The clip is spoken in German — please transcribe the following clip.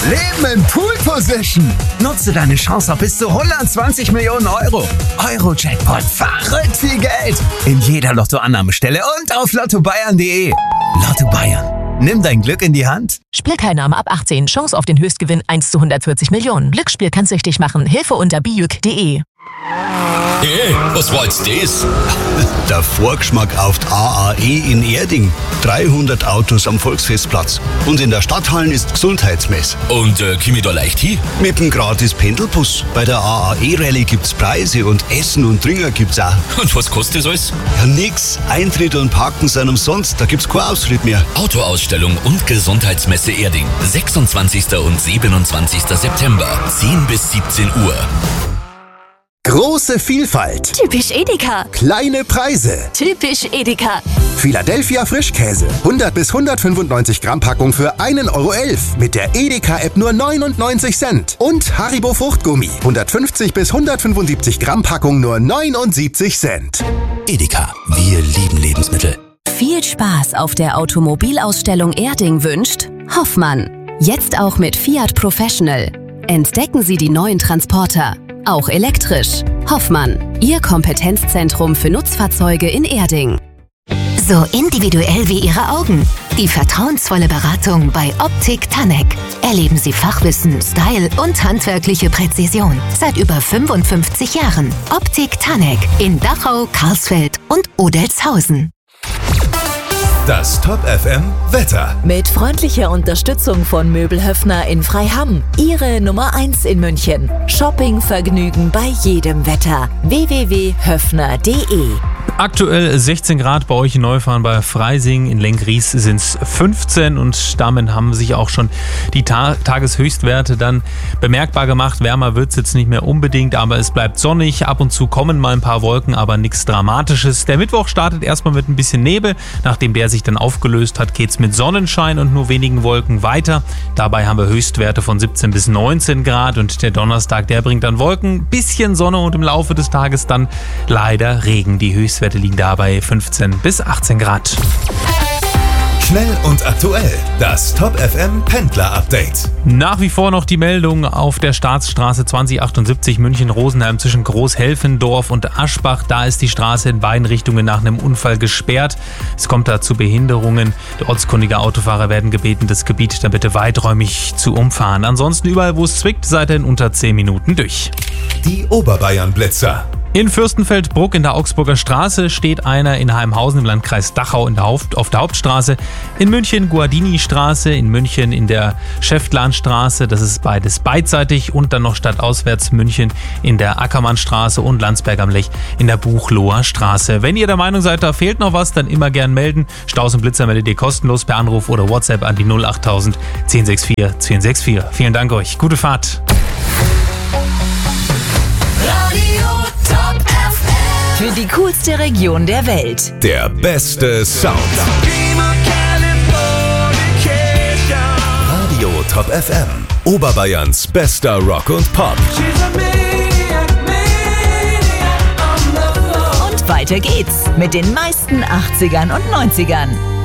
Leben in Pool Position. Nutze deine Chance auf bis zu 120 Millionen Euro. Euro-Jackpot, verrückt viel Geld. In jeder Lottoannahmestelle und auf lottobayern.de. Lotto Bayern. Nimm dein Glück in die Hand. Spielteilnahme ab 18. Chance auf den Höchstgewinn 1 zu 140 Millionen. Glücksspiel kann süchtig machen. Hilfe unter bijuk.de. Hey, was war jetzt das? Der Vorgeschmack auf die AAE in Erding. 300 Autos am Volksfestplatz. Und in der Stadthallen ist Gesundheitsmess. Und komm ich da leicht hin? Mit dem gratis Pendelbus. Bei der AAE-Rallye gibt's Preise und Essen und Trinken gibt's auch. Und was kostet das alles? Ja, nix. Eintritt und Parken sind umsonst. Da gibt's keinen Ausritt mehr. Autoausstellung und Gesundheitsmesse Erding. 26. und 27. September. 10 bis 17 Uhr. Große Vielfalt. Typisch Edeka. Kleine Preise. Typisch Edeka. Philadelphia Frischkäse. 100 bis 195 Gramm Packung für 1,11 Euro. Mit der Edeka-App nur 99 Cent. Und Haribo Fruchtgummi. 150 bis 175 Gramm Packung nur 79 Cent. Edeka. Wir lieben Lebensmittel. Viel Spaß auf der Automobilausstellung Erding wünscht Hoffmann. Jetzt auch mit Fiat Professional. Entdecken Sie die neuen Transporter. Auch elektrisch. Hoffmann, Ihr Kompetenzzentrum für Nutzfahrzeuge in Erding. So individuell wie Ihre Augen. Die vertrauensvolle Beratung bei Optik Tanek. Erleben Sie Fachwissen, Style und handwerkliche Präzision. Seit über 55 Jahren. Optik Tanek in Dachau, Karlsfeld und Odelshausen. Das Top FM Wetter. Mit freundlicher Unterstützung von Möbelhöfner in Freiham. Ihre Nummer 1 in München. Shoppingvergnügen bei jedem Wetter. www.höfner.de. Aktuell 16 Grad bei euch in Neufahren, bei Freising, in Lenggries sind es 15 und damit haben sich auch schon die Tageshöchstwerte dann bemerkbar gemacht. Wärmer wird es jetzt nicht mehr unbedingt, aber es bleibt sonnig. Ab und zu kommen mal ein paar Wolken, aber nichts Dramatisches. Der Mittwoch startet erstmal mit ein bisschen Nebel. Nachdem der sich dann aufgelöst hat, geht es mit Sonnenschein und nur wenigen Wolken weiter. Dabei haben wir Höchstwerte von 17 bis 19 Grad und der Donnerstag, der bringt dann Wolken, bisschen Sonne und im Laufe des Tages dann leider Regen. Die Höchstwerte liegen dabei 15 bis 18 Grad. Schnell und aktuell. Das Top FM Pendler Update. Nach wie vor noch die Meldung auf der Staatsstraße 2078 München-Rosenheim zwischen Großhelfendorf und Aschbach. Da ist die Straße in beiden Richtungen nach einem Unfall gesperrt. Es kommt da zu Behinderungen. Die ortskundige Autofahrer werden gebeten, das Gebiet dann bitte weiträumig zu umfahren. Ansonsten überall, wo es zwickt, seid ihr in unter 10 Minuten durch. Die Oberbayern-Blitzer. In Fürstenfeldbruck in der Augsburger Straße steht einer, in Heimhausen im Landkreis Dachau auf der Hauptstraße. In München Guardini-Straße, in München in der Schäftlarnstraße, das ist beides beidseitig, und dann noch stadtauswärts München in der Ackermannstraße und Landsberg am Lech in der Buchloher Straße. Wenn ihr der Meinung seid, da fehlt noch was, dann immer gern melden. Staus und Blitzer meldet ihr kostenlos per Anruf oder WhatsApp an die 08000 1064 1064. Vielen Dank euch, gute Fahrt. Für die coolste Region der Welt. Der beste Sound. Radio Top FM. Oberbayerns bester Rock und Pop. Und weiter geht's mit den meisten 80ern und 90ern.